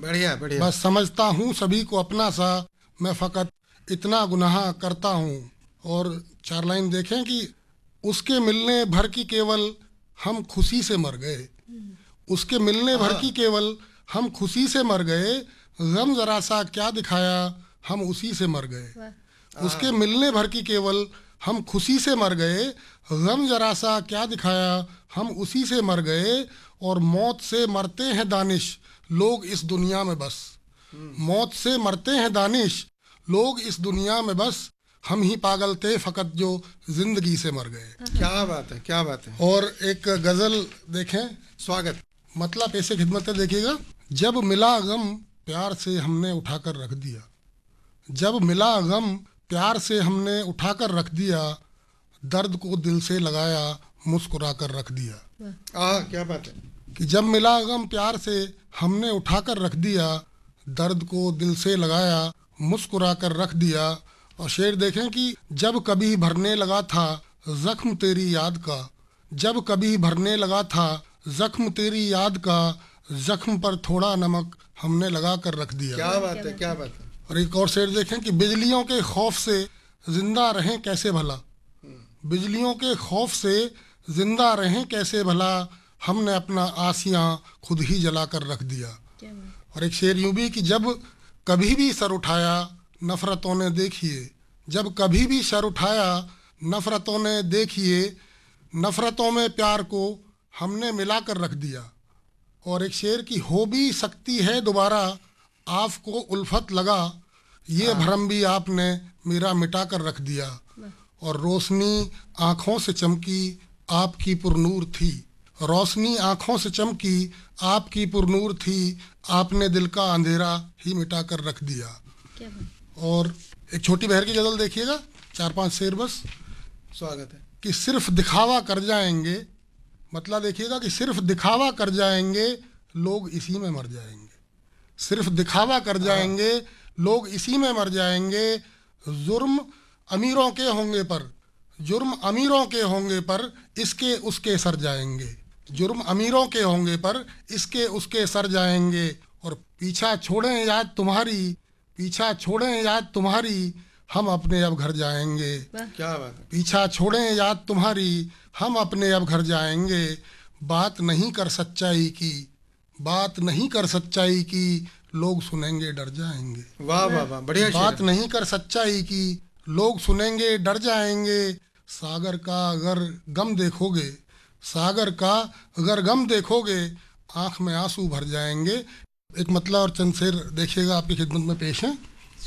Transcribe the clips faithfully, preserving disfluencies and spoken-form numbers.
बढ़िया बढ़िया। बस समझता हूँ सभी को अपना सा, मैं फकत इतना गुनाह करता हूँ। और चार लाइन देखें कि उसके मिलने भर की केवल हम खुशी से मर गए, उसके मिलने भर की केवल हम खुशी से मर गए, गम जरा सा क्या दिखाया हम उसी से मर गए। उसके मिलने भर की केवल हम खुशी से मर गए, गम जरा सा क्या दिखाया हम उसी से मर गए। और मौत से मरते हैं दानिश लोग इस दुनिया में बस, मौत से मरते हैं दानिश लोग इस दुनिया में बस, हम ही पागल थे फकत जो जिंदगी से मर गए। क्या बात है, क्या बात है। और एक गजल देखें, स्वागत, मतलब ऐसे खिदमत है, देखिएगा। जब मिला गम प्यार से हमने उठाकर रख दिया, जब मिला गम प्यार से हमने उठाकर रख दिया, दर्द को दिल से लगाया मुस्कुरा कर रख दिया। आ, क्या बात है कि जब मिला गम प्यार से हमने उठाकर रख दिया, दर्द को दिल से लगाया मुस्कुरा कर रख दिया। और शेर देखें कि जब कभी भरने लगा था जख्म तेरी याद का, जब कभी भरने लगा था जख्म तेरी याद का, जख्म पर थोड़ा नमक हमने लगा कर रख दिया। क्या बात है, क्या बात है। और एक और शेर देखें कि बिजलियों के खौफ से जिंदा रहें कैसे भला, बिजलियों के खौफ से जिंदा रहें कैसे भला, हमने अपना आसियां खुद ही जला कर रख दिया। और एक शेर यूं भी कि जब कभी भी सर उठाया नफरतों ने देखिए, जब कभी भी सर उठाया नफरतों ने देखिए, नफरतों में प्यार को हमने मिला कर रख दिया। और एक शेर की हो भी सकती है दोबारा आपको उल्फत लगा, ये भरम भी आपने मेरा मिटा कर रख दिया। और रोशनी आँखों से चमकी आपकी पुरनूर थी, रोशनी आँखों से चमकी आपकी पुरनूर थी, आपने दिल का अंधेरा ही मिटा कर रख दिया। और एक छोटी बहर की गजल देखिएगा, चार पांच शेर बस। स्वागत है। कि सिर्फ दिखावा कर जाएंगे, मतलब देखिएगा कि सिर्फ दिखावा कर जाएंगे लोग इसी में मर जाएंगे, सिर्फ दिखावा कर जाएंगे लोग इसी में मर जाएंगे। जुर्म अमीरों के होंगे पर, जुर्म अमीरों के होंगे पर इसके उसके सर जाएंगे, जुर्म अमीरों के होंगे पर इसके उसके सर जाएंगे। और पीछा छोड़ें याद तुम्हारी, पीछा छोड़ें याद तुम्हारी, हम अपने अब घर जाएंगे। क्या बात है। पीछा छोड़ें याद तुम्हारी, हम अपने अब घर जाएंगे। बात नहीं कर सच्चाई की, बात नहीं कर सच्चाई की, लोग सुनेंगे डर जाएंगे। वाह वाह वाह, बढ़िया। बात नहीं कर सच्चाई की, लोग सुनेंगे डर जाएंगे। सागर का अगर गम देखोगे, सागर का अगर गम देखोगे, आंख में आंसू भर जाएंगे। एक मतलब और चंद शेर देखिएगा, आपकी खिदमत में पेश है।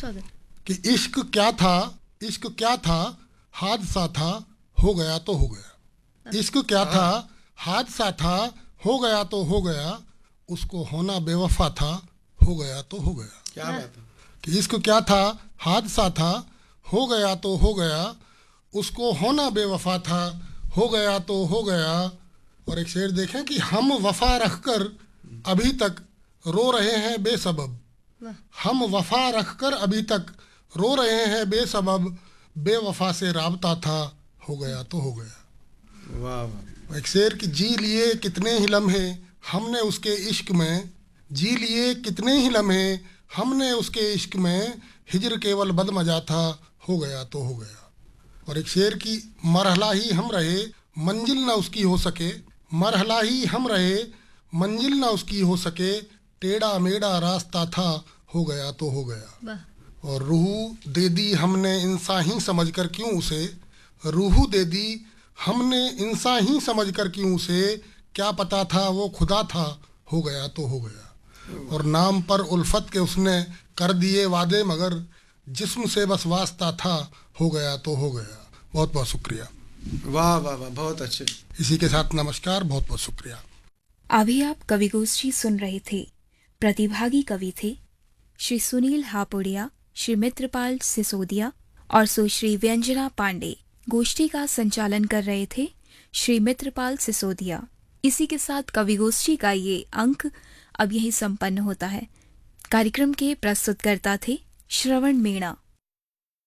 कि इश्क क्या था, इश्क क्या था, हादसा था, हो गया तो हो गया। इश्क क्या था, हादसा था, हो गया तो हो गया, उसको होना बेवफा था, हो गया तो हो गया। क्या बात है। कि इश्क क्या था, हादसा था, हो गया तो हो गया, उसको होना बेवफा था, हो गया तो हो गया। और एक शेर देखें कि हम वफा रखकर अभी तक रो रहे हैं बेसबब, हम वफा रखकर अभी तक रो रहे हैं बेसबब, बेवफा से राबता था, हो गया तो हो गया। वाह वाह। एक शेर कि जी लिए कितने ही लम्हे हमने उसके इश्क में, जी लिए कितने ही लम्हे हमने उसके इश्क में, हिजर केवल बदमजा था, हो गया तो हो गया। और एक शेर की मरहला ही हम रहे मंजिल ना उसकी हो सके, मरहला ही हम रहे मंजिल ना उसकी हो सके, टेढ़ा मेढ़ा रास्ता था, हो गया तो हो गया। और रूह दे दी हमने इंसान ही समझ कर क्यों उसे, रूह दे दी हमने इंसान ही समझ कर क्यों उसे, क्या पता था वो खुदा था, हो गया तो हो गया। और नाम पर उल्फत के उसने कर दिए वादे, मगर जिस्म से बस वास्ता था, हो गया तो हो गया। बहुत बहुत शुक्रिया। वाह वाह वाह, बहुत अच्छे। इसी के साथ नमस्कार, बहुत बहुत शुक्रिया। अभी आप कवि गोष्ठी सुन रहे थे। प्रतिभागी कवि थे श्री सुनील हापुड़िया, श्री मित्रपाल सिसोदिया और सुश्री व्यंजना पांडे। गोष्ठी का संचालन कर रहे थे श्री मित्रपाल सिसोदिया। इसी के साथ कवि गोष्ठी का ये अंक अब यही संपन्न होता है। कार्यक्रम के प्रस्तुतकर्ता थे श्रवण मीणा।